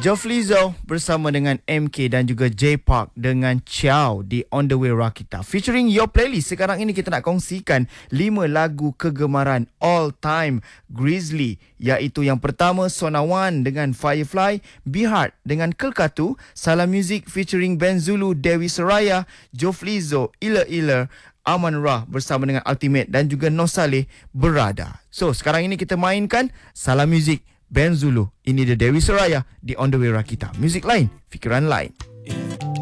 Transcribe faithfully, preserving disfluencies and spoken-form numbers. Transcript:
Joflizo bersama dengan M K dan juga J Park dengan Ciao di On The Way Rakita. Featuring your playlist. Sekarang ini kita nak kongsikan lima lagu kegemaran all time Grizzly, iaitu yang pertama Sona One dengan Firefly, Bihard dengan Kelkatu, Salam Music featuring Ben Zulu, Dewi Seraya, Joflizo, Ila Ila, Aman Rah bersama dengan Ultimate dan juga Nosaleh Berada. So sekarang ini kita mainkan Salam Music Ben Zulu. Ini dia Dewi Seraya di On The Way Rakita. Muzik lain, fikiran lain.